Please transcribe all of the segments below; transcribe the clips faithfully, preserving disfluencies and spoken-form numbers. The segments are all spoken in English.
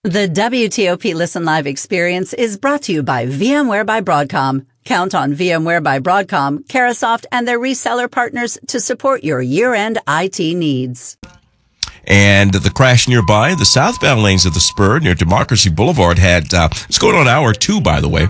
The W T O P Listen Live experience is brought to you by VMware by Broadcom. Count on VMware by Broadcom, Carahsoft, and their reseller partners to support your year-end I T needs. And the crash nearby, the southbound lanes of the spur near Democracy Boulevard had, uh, it's going on hour two, by the way,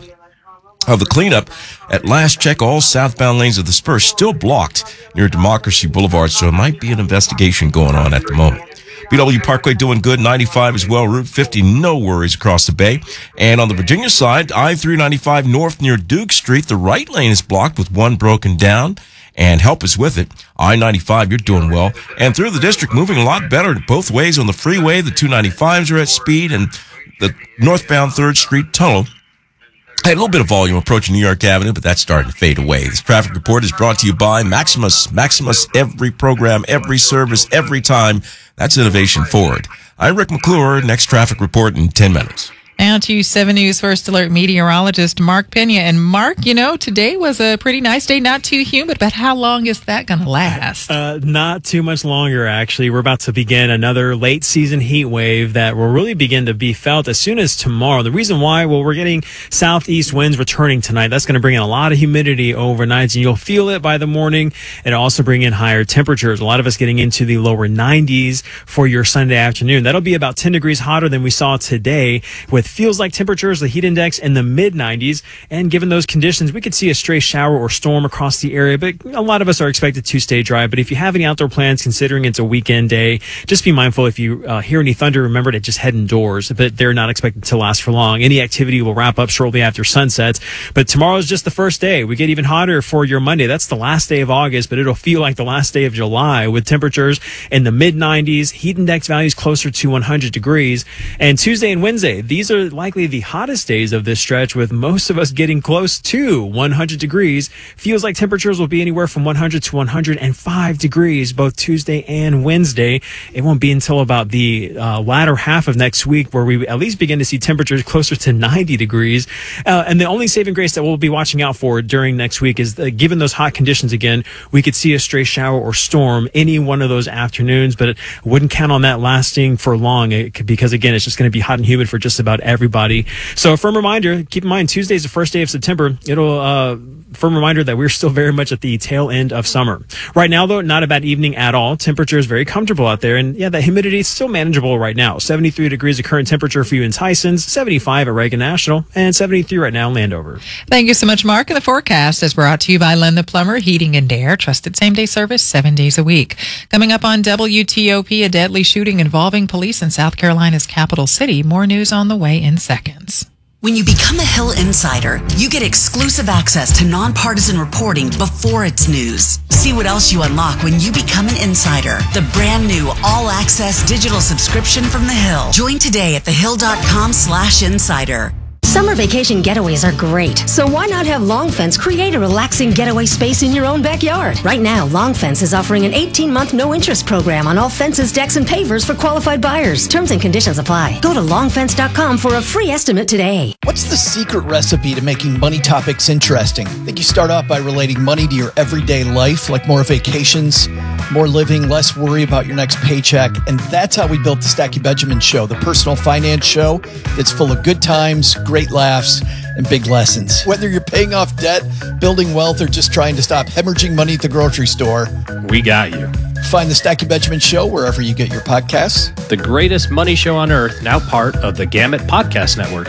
of the cleanup. At last check, all southbound lanes of the spur still blocked near Democracy Boulevard, so it might be an investigation going on at the moment. B W Parkway doing good, ninety-five as well, Route fifty, no worries across the bay. And on the Virginia side, I three ninety-five north near Duke Street, the right lane is blocked with one broken down, and help is with it. I ninety-five, you're doing well. And through the district, moving a lot better both ways on the freeway. The two ninety-fives are at speed, and the northbound third Street tunnel had a little bit of volume approaching New York Avenue, but that's starting to fade away. This traffic report is brought to you by Maximus. Maximus, every program, every service, every time. That's innovation forward. I'm Rick McClure. Next traffic report in ten minutes. Now to seven News First Alert meteorologist Mark Pena. And Mark, you know, today was a pretty nice day, not too humid, but how long is that going to last? Uh, not too much longer, actually. We're about to begin another late season heat wave that will really begin to be felt as soon as tomorrow. The reason why, well, we're getting southeast winds returning tonight. That's going to bring in a lot of humidity overnight, and you'll feel it by the morning. It'll also bring in higher temperatures. A lot of us getting into the lower nineties for your Sunday afternoon. That'll be about ten degrees hotter than we saw today, with feels like temperatures, the heat index in the mid nineties. And given those conditions, we could see a stray shower or storm across the area, but a lot of us are expected to stay dry. But if you have any outdoor plans, considering it's a weekend day, just be mindful. If you uh, hear any thunder, remember to just head indoors, but they're not expected to last for long. Any activity will wrap up shortly after sunset, but tomorrow's just the first day. We get even hotter for your Monday. That's the last day of August, but it'll feel like the last day of July, with temperatures in the mid nineties, heat index values closer to one hundred degrees. And Tuesday and Wednesday, these are likely the hottest days of this stretch, with most of us getting close to one hundred degrees. Feels like temperatures will be anywhere from one hundred to one hundred five degrees both Tuesday and Wednesday. It won't be until about the uh, latter half of next week where we at least begin to see temperatures closer to ninety degrees. Uh, and the only saving grace that we'll be watching out for during next week is that, given those hot conditions again, we could see a stray shower or storm any one of those afternoons, but it wouldn't count on that lasting for long, it could, because again, it's just going to be hot and humid for just about everybody. So a firm reminder, keep in mind, Tuesday is the first day of September. It'll, uh, firm reminder that we're still very much at the tail end of summer. Right now, though, not a bad evening at all. Temperature is very comfortable out there. And yeah, the humidity is still manageable right now. seventy-three degrees of current temperature for you in Tysons, seventy-five at Reagan National, and seventy-three right now in Landover. Thank you so much, Mark. And the forecast is brought to you by Len the Plumber, Heating and Air, trusted same-day service seven days a week. Coming up on W T O P, a deadly shooting involving police in South Carolina's capital city. More news on the way in seconds. When you become a Hill Insider, you get exclusive access to nonpartisan reporting before it's news. See what else you unlock when you become an insider. The brand new all-access digital subscription from The Hill. Join today at thehill.com slash insider. Summer vacation getaways are great, so why not have Long Fence create a relaxing getaway space in your own backyard? Right now, Long Fence is offering an eighteen-month no-interest program on all fences, decks, and pavers for qualified buyers. Terms and conditions apply. Go to long fence dot com for a free estimate today. What's the secret recipe to making money topics interesting? I think you start off by relating money to your everyday life, like more vacations, more living, less worry about your next paycheck. And that's how we built the Stacky Benjamin Show, the personal finance show that's full of good times, great laughs, and big lessons. Whether you're paying off debt, building wealth, or just trying to stop hemorrhaging money at the grocery store, we got you. Find the Stacky Benjamin Show wherever you get your podcasts. The greatest money show on earth, now part of the Gamut Podcast Network.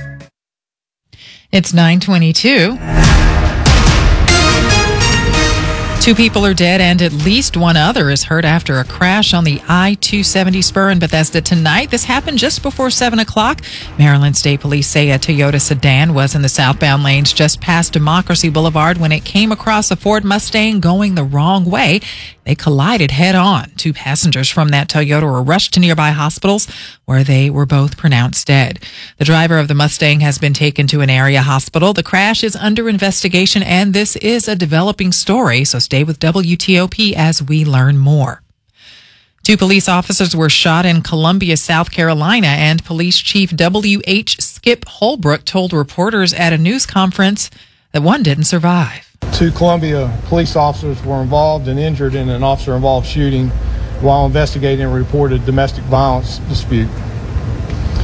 It's nine twenty-two. Two people are dead and at least one other is hurt after a crash on the I two seventy spur in Bethesda tonight. This happened just before seven o'clock. Maryland State Police say a Toyota sedan was in the southbound lanes just past Democracy Boulevard when it came across a Ford Mustang going the wrong way. They collided head on. Two passengers from that Toyota were rushed to nearby hospitals where they were both pronounced dead. The driver of the Mustang has been taken to an area hospital. The crash is under investigation and this is a developing story, so stay with W T O P as we learn more. Two police officers were shot in Columbia, South Carolina, and Police Chief W H Skip Holbrook told reporters at a news conference that one didn't survive. Two Columbia police officers were involved and injured in an officer-involved shooting while investigating a reported domestic violence dispute.